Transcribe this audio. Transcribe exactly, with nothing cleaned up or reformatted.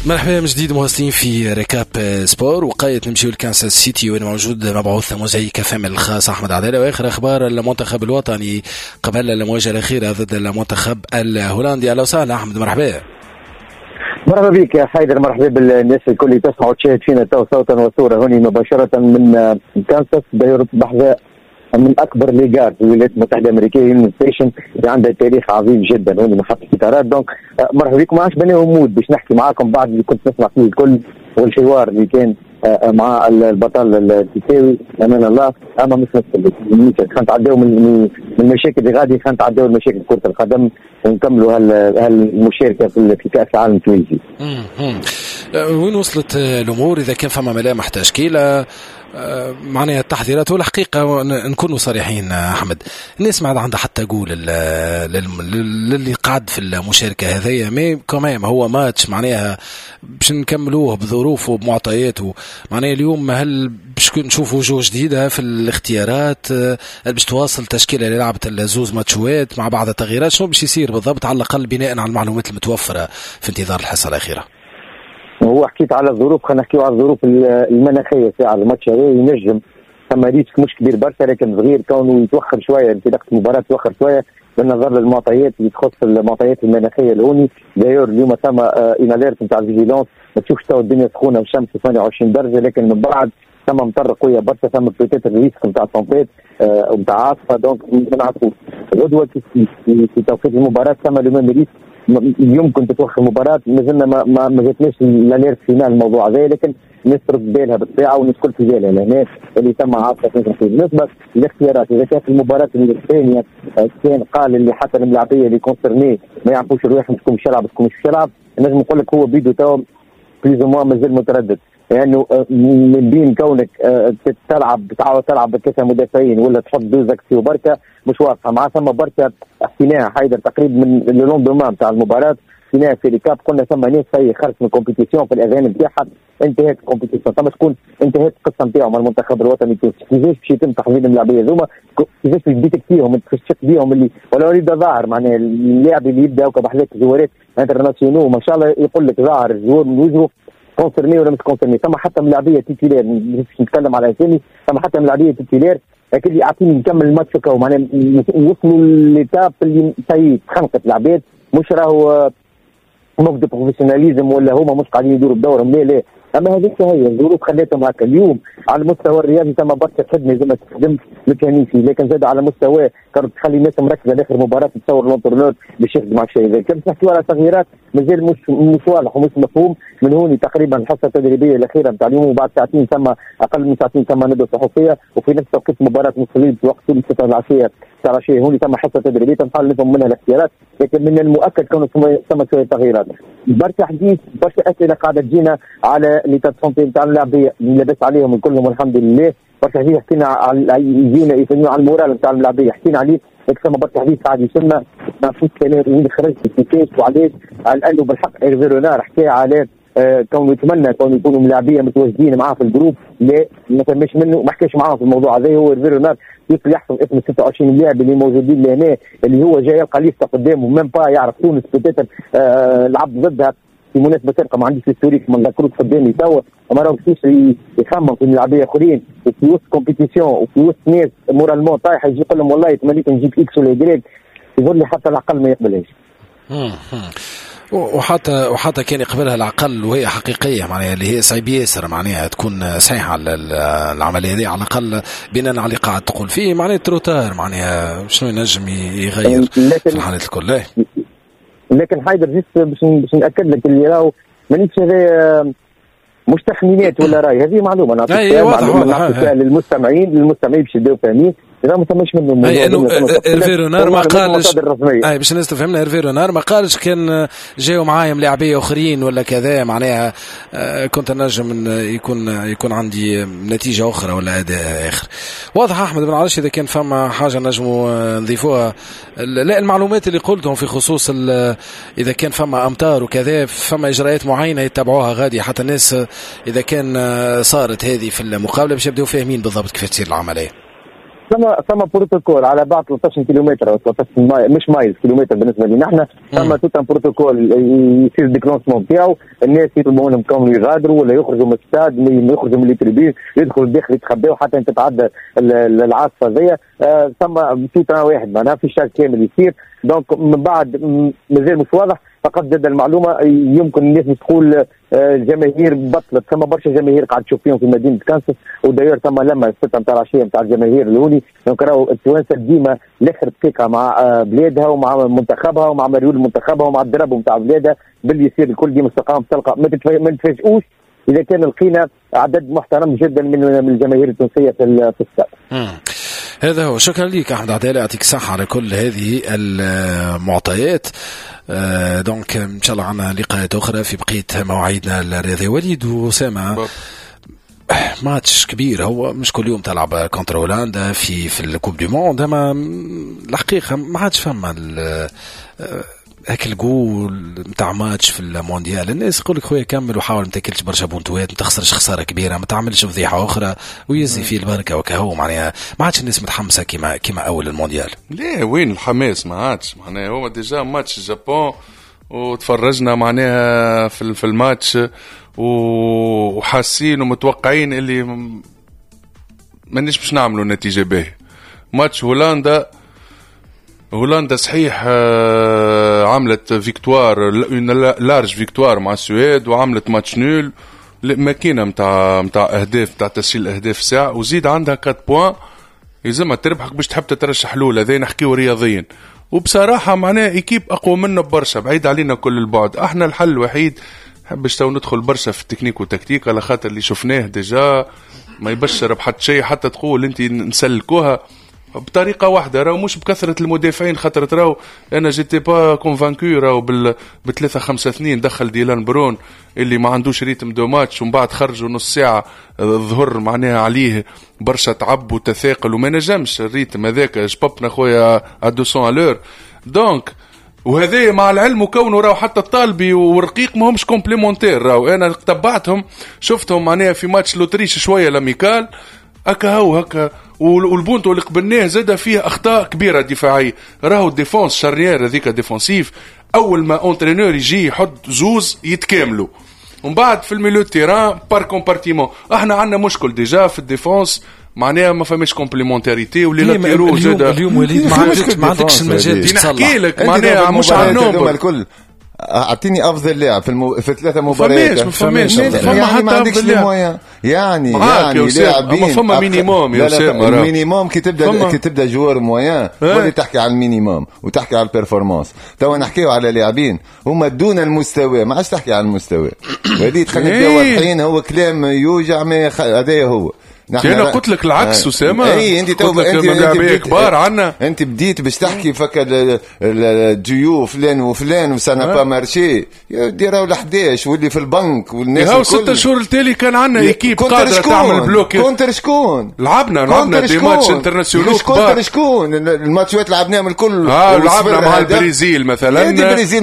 مرحبا من جديد مواصلين في ريكاب سبور. وقاية نمشيو لكانساس سيتي وين موجود مبعوث مذيع كفامل الخاص أحمد عدالة. وآخر أخبار المنتخب الوطني قبل المواجهة الأخيرة ضد المنتخب الهولندي. أهلا وسهلا أحمد، مرحبا. مرحبا بك يا حيدر، مرحبا بالناس الكل اللي تسمع وتشاهد فينا تو صوتا وصورة هوني مباشرة من كانساس دايرة بحذاء من اكبر ليجار في الولايات المتحده الامريكيه، يونيون ستيشن اللي عندها تاريخ عظيم جدا هوني محطه قطارات. دونك مرحبا بكم. ما عادش بني مود باش نحكي معاكم بعد اللي كنت نسمع فيه الكل والحوار اللي كان مع البطل التساوي امان الله. اما مش مشكل، خلينا نتعداو من المشاكل اللي غادي، خلينا نتعداو المشاكل كره القدم ونكملوا هالمشاركه في كاس العالم التونسي. وين وصلت الامور؟ اذا كان فما ملامح تشكيله معناها التحضيرات، والحقيقه نكونوا صريحين احمد، الناس ما عندها حتى تقول للي قعد في المشاركه هذيا مي كمان هو ماتش معناها باش نكملوه بظروفه وبمعطياته. معناها اليوم هل باش نشوفوا وجوه جديده في الاختيارات؟ باش تواصل تشكيله اللي لعبت الزوز ماتشوات مع بعض التغييرات؟ شنو باش يصير بالضبط على الاقل بناء على المعلومات المتوفره في انتظار الحصه الاخيره؟ هو حكيت على الظروف، خلينا نحكيو على الظروف المناخيه ساعه الماتش هذا ينجم ثم ريسك مش كبير برشا، لكن صغير كونه يتوخر شويه، انطلاقه المباراه تتوخر شويه بالنظر للمعطيات اللي تخص المعطيات المناخيه الهوني. دايور اليوم ثم ان اليرت نتاع الفيجيلونس، ما تشوفش تو الدنيا سخونه والشمس ثمانية وعشرين درجه، لكن من بعد ثم مطر قويه برشا، ثم بروتيت الريسك نتاع التنطيط ونتاع عاصفه. دونك ما نعرفوش غدوه في توقيت المباراه ثم اليوم ريسك يمكن تتوخر المباراة. ما زلنا ما ما, ما جاتناش الاليرت فينال الموضوع هذا، لكن الناس ترد بالها بالطبيعه والناس الكل في بالها لهنا اللي تم عاصفه. بالنسبه للاختيارات، اذا كانت المباراه الثانيه كان قال اللي حتى الملاعبيه اللي كونسرني ما يعرفوش روحهم شكون باش يلعب شكون مش يلعب، نجم نقول لك هو بيدو تو بليز موا مازال متردد، لانه يعني من بين كونك تلعب تعاود تلعب بثلاثه مدافعين ولا تحط دوزك في بركه مش واضحه. مع ثم بركه احتناء حيدر تقريبا من اللوندومان تاع المباراه احتناء في ريكاب، قلنا ثم ناس هي خرجت من الكومبيتيسيون في الاذان نتاعها، انتهت الكومبيتيسيون ثم شكون انتهت القصه نتاعهم مع المنتخب الوطني التونسي. كيفاش باش يتم تحضير اللاعبيه هذوما؟ كيفاش باش ديتكتيهم ما تشك بيهم اللي ولا يبدا ظاهر معناها اللاعب اللي يبدا وكبحذاك جوارات انترناسيونال ما شاء الله يقول لك ظاهر الجوار من وجهه كونسرني ولا مش كونسرني. ثم حتى من لاعبيه تيتيلير، مش نتكلم على اسامي، ثم حتى من لاعبيه تيتيلير لكن اللي يعطيني نكمل الماتش هكا معناها وصلوا ليتاب اللي طيب خنقت العباد، مش راهو نقد بروفيسيوناليزم ولا هما مش قاعدين يدوروا بدورهم، لا لا. اما هذيك هي الظروف خلاتهم هكا. اليوم على المستوى الرياضي تم برشا خدمه زي ما تخدم ميكانيكي، لكن زاد على مستوى كانت تخلي الناس مركزه لاخر مباراه تصور لونترنور باش يخدم مع الشيء هذا. كان نحكيو على تغييرات مازال مش مش واضح ومش مفهوم من هوني. تقريبا الحصه التدريبيه الاخيره نتاع اليوم وبعد ساعتين ثم اقل من ساعتين ثم ندوه صحفيه، وفي نفس الوقت مباراه مصرية في وقت ستة العشيه ترى شيء هوني ثم حصه تدريبيه تنحل لهم منها الاختيارات، لكن من المؤكد كانوا ثم شويه تغييرات. برشا حديث برشا اسئله قاعده تجينا على لي تاتسونتي نتاع اللاعبيه اللي لبس عليهم كلهم والحمد لله. برشا حديث حكينا على يجينا يفهموا على المورال نتاع اللاعبيه، حكينا عليه، لكن ثم برشا حديث قاعد يسمى ما فيش كلام اللي خرجت في كيس وعليه على انه بالحق ايرفيرونار حكى على آه كونه يتمنى كونه يكونوا ملاعبيه متواجدين معاه في الجروب، لا ما فهمش منه ما حكاش معاه في الموضوع هذا. هو ايرفيرونار يقدر يحفظ اسم ستة وعشرين لاعب اللي موجودين لهنا اللي هو جاي يلقى ليسته قدامه ميم با يعرف تونس بتاتر آه لعب ضدها في مناسبه سابقه ما عنديش التاريخ ما نذكروش قدامي توا، وما راهوش يخمم في اللاعبيه اخرين وفي وسط كومبيتيسيون وفي وسط ناس مورالمون طايحه يجي يقول لهم والله تمنيت نجيب اكس ولا يجريك، يقول لي حتى العقل ما يقبلهاش. وحتى وحتى كان يقبلها العقل وهي حقيقيه معناها اللي هي صعيب ياسر معناها تكون صحيحه العمليه هذه على الاقل بناء على اللي قاعد تقول فيه معناها تروتار معناها شنو ينجم يغير في الحالات الكل. لكن حيدر جيت باش باش ناكد لك اللي راهو مانيش هذا مش تخمينات ولا راي، هذه معلومه نعطيها معلومه للمستمعين للمستمعين باش يبداو فاهمين. إذا ما تمش منه الموضوع انه ايرفيرونار ما قالش اي باش الناس تفهمنا ايرفيرونار ما قالش كان جاوا معايا ملاعبيه اخرين ولا كذا معناها كنت نجم يكون يكون عندي نتيجه اخرى ولا اداء اخر. واضح احمد بن عرش اذا كان فما حاجه نجموا نضيفوها. لا المعلومات اللي قلتهم في خصوص اذا كان فما امطار وكذا فما اجراءات معينه يتبعوها غادي حتى الناس اذا كان صارت هذه في المقابله باش يبداو فاهمين بالضبط كيف تصير العمليه. ثم ثم بروتوكول على بعد ثلاثة عشر كيلومتر او ثلاثة عشر ماي مش مايل كيلومتر بالنسبه لنا احنا، ثم توت بروتوكول يصير ديكلونسمون نتاعو، الناس يطلبوا لهم كانوا يغادروا ولا يخرجوا من الاستاد، يخرجوا من التريبين، يدخلوا الداخل يتخباوا حتى تتعدى العاصفه ذي. آه ثم توت واحد معناها في شهر كامل يصير. دونك من بعد مازال مش واضح، فقط زاد المعلومه يمكن الناس تقول الجماهير بطلت، ثم برشا جماهير قاعد تشوف فيهم في مدينه كانساس، وداير ثم لما السته نتاع العشيه نتاع الجماهير الاولي. دونك راهو التوانسه ديما لاخر دقيقه مع بلادها ومع منتخبها ومع مريول منتخبها ومع الدرب نتاع بلادها باللي يصير الكل ديما استقام تلقى. ما تتفاجئوش اذا كان لقينا عدد محترم جدا من من الجماهير التونسيه في في الساحه. هذا هو. شكرا لك احمد عدالة، يعطيك الصحة على كل هذه المعطيات. آه دونك ان شاء الله عنا لقاءات اخرى في بقية مواعيدنا الرياضية. وليد وسامة، ماتش كبير، هو مش كل يوم تلعب كونتر هولندا في في الكوب دي موند، اما الحقيقة ما عادش فما هاك الجول نتاع ماتش في المونديال. الناس يقول لك خويا كمل وحاول ما تاكلش برشا بونتوات، ما تخسرش خساره كبيره، ما تعملش فضيحه اخرى ويزي فيه البركه وكهو. معناها ما عادش الناس متحمسه كيما كيما اول المونديال. ليه وين الحماس؟ ما عادش معناها هو ديجا ماتش اليابان وتفرجنا معناها في في الماتش وحاسين ومتوقعين اللي مانيش باش نعملوا نتيجه باهيه. ماتش هولندا هولندا صحيح عملت فيكتوار لارج فيكتوار مع السويد، وعملت ماتش نول ماكينه متاع متاع اهداف متاع تسجيل اهداف ساعه، وزيد عندها أربعة بوان يلزمها تربحك باش تحب تترشح الاولى. هذا نحكيو رياضيا، وبصراحه معناه ايكيب اقوى منا برشا، بعيد علينا كل البعد. احنا الحل الوحيد حبش تو ندخل برشا في التكنيك والتكتيك، على خاطر اللي شفناه ديجا ما يبشر بحد شيء. حتى تقول انت نسلكوها بطريقه واحده، راهو مش بكثره المدافعين، خاطر راهو انا جيتي با كونفانكو راهو بال بثلاثة خمسة اثنين دخل ديلان برون اللي ما عندوش ريتم دو ماتش، ومن بعد خرجوا نص ساعه ظهر معناها عليه برشا تعب وتثاقل وما نجمش الريتم هذاك جببنا خويا ا مئتين الور. دونك وهذا مع العلم وكونه راهو حتى الطالبي والرقيق ما همش كومبليمونتير. راهو انا تبعتهم شفتهم معناها في ماتش لوتريش شويه لاميكال هكا هو هكا، والبونتو اللي قبلناه زاد فيه اخطاء كبيره دفاعيه. راهو الديفونس شارنيير هذيك ديفونسيف اول ما اونترينور يجي يحط زوز يتكاملوا، ومن بعد في الميليو تيران بار كومبارتيمون. احنا عندنا مشكل ديجا في الديفونس معناها ما فماش كومبليمونتاريتي ولينا تيرو زاد اليوم وليد ما عندكش المجال باش نحكي لك معناها مش على النوبل الكل. اعطيني افضل لاعب في, المو... في ثلاثه مباريات. ما فماش يعني ما عندكش المويه يعني يعني لاعبين فما مينيموم يا اسامه. المينيموم كي تبدا كي تبدا جوار مويان ولا تحكي على المينيموم وتحكي على البيرفورمانس. تو نحكيو على لاعبين هما دون المستوى، ما عادش تحكي على المستوى. وليد خلينا نبداو واضحين، هو كلام يوجع ما هذا هو. انا قلت لك العكس اسامه. اي انت تو انت بديت كبار عنا، انت بديت باش تحكي فك الجيو فلان وفلان وسانا با مارشي ديروا ل11 واللي في البنك والناس الكل. ستة شهور التالي كان عندنا ايكيب قادره تعمل بلوك. كونتر شكون لعبنا لعبنا دي ماتش انترناسيونال كبار. كونتر شكون الماتشات لعبناهم الكل. اه لعبنا مع البرازيل مثلا. البرازيل